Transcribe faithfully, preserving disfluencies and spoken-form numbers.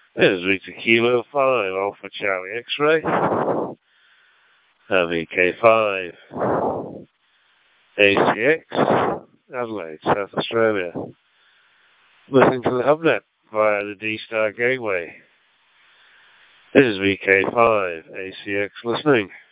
This is Victor Kilo five, Alpha Charlie X-Ray, V K five, A C X, Adelaide, South Australia. Listening to the HubNet via the D-Star Gateway. This is V K five, A C X listening.